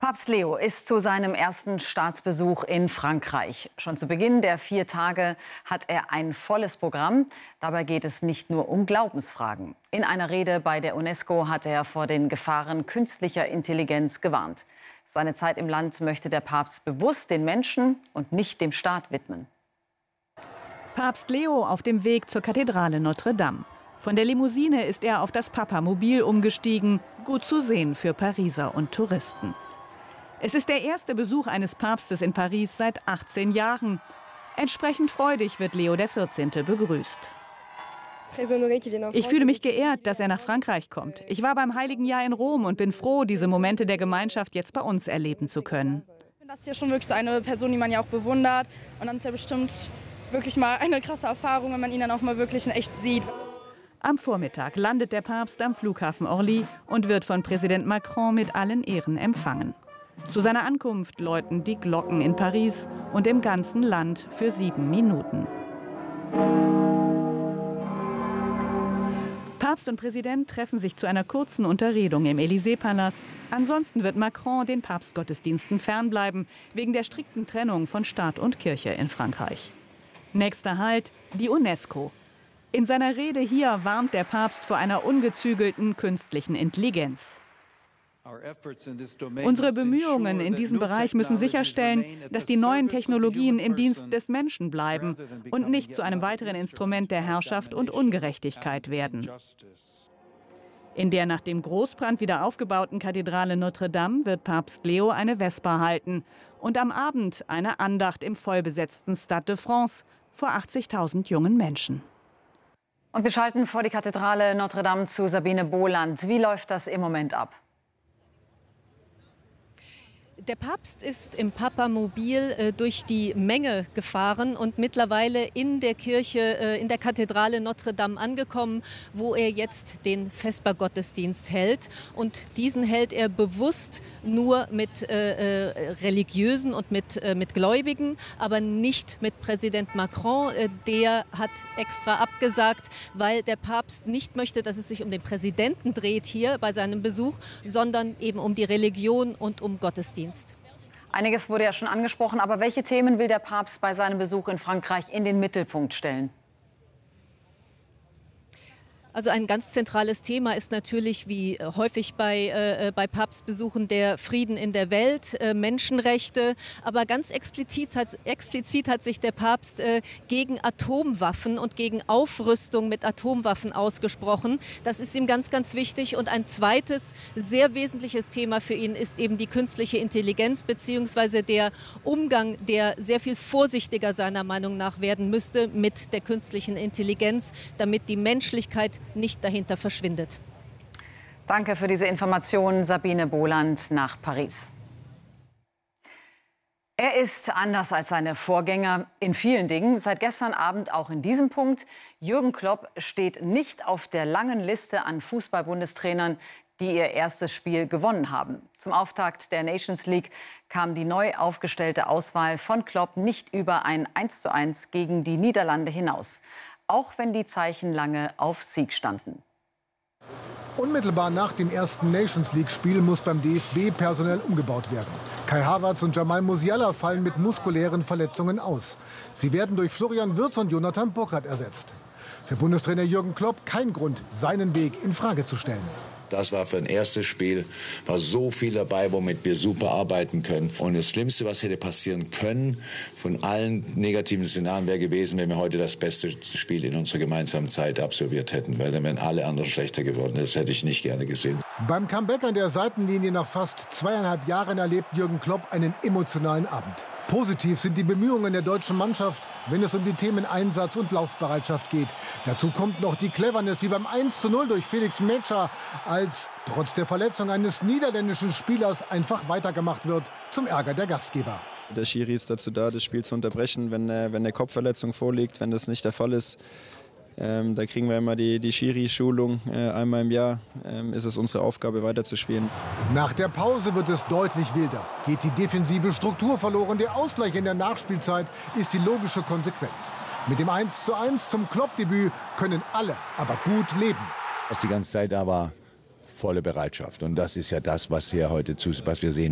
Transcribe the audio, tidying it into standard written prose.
Papst Leo ist zu seinem ersten Staatsbesuch in Frankreich. Schon zu Beginn der 4 Tage hat er ein volles Programm. Dabei geht es nicht nur um Glaubensfragen. In einer Rede bei der UNESCO hat er vor den Gefahren künstlicher Intelligenz gewarnt. Seine Zeit im Land möchte der Papst bewusst den Menschen und nicht dem Staat widmen. Papst Leo auf dem Weg zur Kathedrale Notre Dame. Von der Limousine ist er auf das Papamobil umgestiegen. Gut zu sehen für Pariser und Touristen. Es ist der erste Besuch eines Papstes in Paris seit 18 Jahren. Entsprechend freudig wird Leo XIV. Begrüßt. Ich fühle mich geehrt, dass er nach Frankreich kommt. Ich war beim Heiligen Jahr in Rom und bin froh, diese Momente der Gemeinschaft jetzt bei uns erleben zu können. Das ist ja schon wirklich so eine Person, die man ja auch bewundert. Und dann ist ja bestimmt wirklich mal eine krasse Erfahrung, wenn man ihn dann auch mal wirklich in echt sieht. Am Vormittag landet der Papst am Flughafen Orly und wird von Präsident Macron mit allen Ehren empfangen. Zu seiner Ankunft läuten die Glocken in Paris und im ganzen Land für 7 Minuten. Papst und Präsident treffen sich zu einer kurzen Unterredung im Élysée-Palast. Ansonsten wird Macron den Papstgottesdiensten fernbleiben, wegen der strikten Trennung von Staat und Kirche in Frankreich. Nächster Halt, die UNESCO. In seiner Rede hier warnt der Papst vor einer ungezügelten künstlichen Intelligenz. Unsere Bemühungen in diesem Bereich müssen sicherstellen, dass die neuen Technologien im Dienst des Menschen bleiben und nicht zu einem weiteren Instrument der Herrschaft und Ungerechtigkeit werden. In der nach dem Großbrand wieder aufgebauten Kathedrale Notre Dame wird Papst Leo eine Vesper halten und am Abend eine Andacht im vollbesetzten Stade de France vor 80.000 jungen Menschen. Und wir schalten vor die Kathedrale Notre Dame zu Sabine Boland. Wie läuft das im Moment ab? Der Papst ist im Papamobil durch die Menge gefahren und mittlerweile in der Kirche, in der Kathedrale Notre Dame angekommen, wo er jetzt den Vespergottesdienst hält. Und diesen hält er bewusst nur mit Religiösen und mit Gläubigen, aber nicht mit Präsident Macron. Der hat extra abgesagt, weil der Papst nicht möchte, dass es sich um den Präsidenten dreht hier bei seinem Besuch, sondern eben um die Religion und um Gottesdienst. Einiges wurde ja schon angesprochen, aber welche Themen will der Papst bei seinem Besuch in Frankreich in den Mittelpunkt stellen? Also ein ganz zentrales Thema ist natürlich, wie häufig bei Papstbesuchen, der Frieden in der Welt, Menschenrechte. Aber ganz explizit hat sich der Papst gegen Atomwaffen und gegen Aufrüstung mit Atomwaffen ausgesprochen. Das ist ihm ganz, ganz wichtig. Und ein zweites, sehr wesentliches Thema für ihn ist eben die künstliche Intelligenz bzw. der Umgang, der sehr viel vorsichtiger seiner Meinung nach werden müsste mit der künstlichen Intelligenz, damit die Menschlichkeit nicht dahinter verschwindet. Danke für diese Informationen, Sabine Boland nach Paris. Er ist anders als seine Vorgänger in vielen Dingen. Seit gestern Abend auch in diesem Punkt. Jürgen Klopp steht nicht auf der langen Liste an Fußball-Bundestrainern, die ihr erstes Spiel gewonnen haben. Zum Auftakt der Nations League kam die neu aufgestellte Auswahl von Klopp nicht über ein 1:1 gegen die Niederlande hinaus. Auch wenn die Zeichen lange auf Sieg standen. Unmittelbar nach dem ersten Nations-League-Spiel muss beim DFB personell umgebaut werden. Kai Havertz und Jamal Musiala fallen mit muskulären Verletzungen aus. Sie werden durch Florian Wirtz und Jonathan Burkhardt ersetzt. Für Bundestrainer Jürgen Klopp kein Grund, seinen Weg in Frage zu stellen. Das war für ein erstes Spiel, war so viel dabei, womit wir super arbeiten können. Und das Schlimmste, was hätte passieren können, von allen negativen Szenarien wäre gewesen, wenn wir heute das beste Spiel in unserer gemeinsamen Zeit absolviert hätten. Weil dann wären alle anderen schlechter geworden. Das hätte ich nicht gerne gesehen. Beim Comeback an der Seitenlinie nach fast 2,5 Jahren erlebt Jürgen Klopp einen emotionalen Abend. Positiv sind die Bemühungen der deutschen Mannschaft, wenn es um die Themen Einsatz und Laufbereitschaft geht. Dazu kommt noch die Cleverness wie beim 1:0 durch Felix Metscher, als trotz der Verletzung eines niederländischen Spielers einfach weitergemacht wird, zum Ärger der Gastgeber. Der Schiri ist dazu da, das Spiel zu unterbrechen, wenn eine Kopfverletzung vorliegt. Wenn das nicht der Fall ist, da kriegen wir immer die Schiri-Schulung. Einmal im Jahr ist es unsere Aufgabe, weiterzuspielen. Nach der Pause wird es deutlich wilder. Geht die defensive Struktur verloren, der Ausgleich in der Nachspielzeit ist die logische Konsequenz. Mit dem 1:1 zum Klopp-Debüt können alle aber gut leben. Was die ganze Zeit da war, volle Bereitschaft. Und das ist ja das, was wir heute was wir sehen.